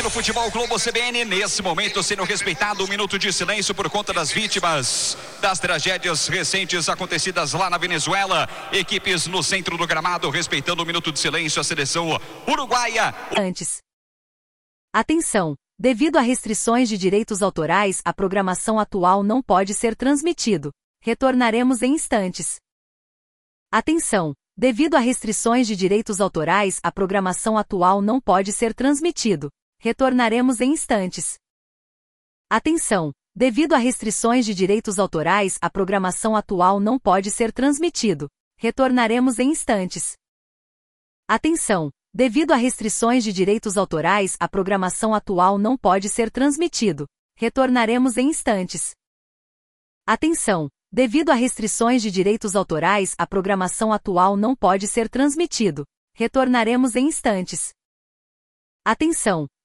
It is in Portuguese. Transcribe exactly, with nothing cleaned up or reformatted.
no Futebol Globo C B N, nesse momento sendo respeitado um minuto de silêncio por conta das vítimas das tragédias recentes acontecidas lá na Venezuela. Equipes no centro do gramado respeitando um minuto de silêncio, a seleção uruguaia. Antes. Atenção! Devido a restrições de direitos autorais, a programação atual não pode ser transmitido. Retornaremos em instantes. Atenção! Devido a restrições de direitos autorais, a programação atual não pode ser transmitido. Retornaremos em instantes. Atenção! Devido a restrições de direitos autorais, a programação atual não pode ser transmitido. Retornaremos em instantes. Atenção! Devido a restrições de direitos autorais, a programação atual não pode ser transmitido. Retornaremos em instantes. Atenção! Devido a restrições de direitos autorais, a programação atual não pode ser transmitido. Retornaremos em instantes. Atenção!